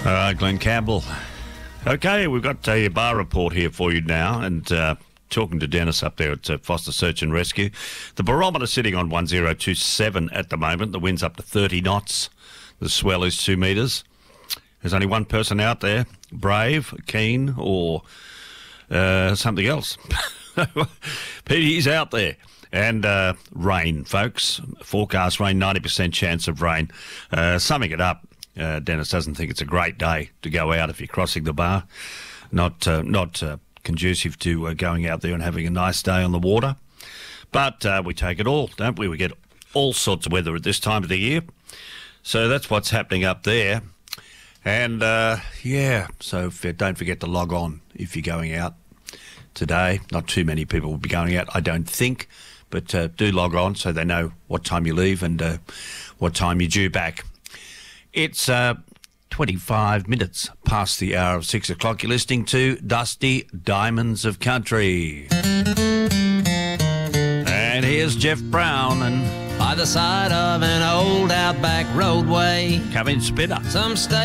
Glenn Campbell. Okay, we've got a bar report here for you now, and talking to Dennis up there at Foster Search and Rescue. The barometer sitting on 1027 at the moment. The wind's up to 30 knots. The swell is 2 metres. There's only one person out there, brave, keen, or something else. But he's out there. And rain, folks. Forecast rain, 90% chance of rain. Summing it up, Dennis doesn't think it's a great day to go out if you're crossing the bar. Not conducive to going out there and having a nice day on the water. But we take it all, don't we? We get all sorts of weather at this time of the year. So that's what's happening up there. And, so don't forget to log on if you're going out today. Not too many people will be going out, I don't think. But do log on so they know what time you leave and what time you're due back. It's 25 minutes past the hour of 6 o'clock. You're listening to Dusty Diamonds of Country. And here's Jeff Brown and by the side of an old outback roadway, Coming Spinner. Some state